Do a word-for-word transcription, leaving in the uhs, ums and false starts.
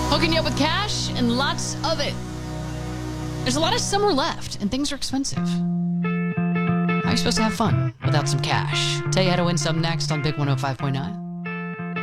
Hooking you up with cash and lots of it. There's a lot of summer left, and things are expensive. How are you supposed to have fun without some cash? Tell you how to win some next on Big one oh five point nine.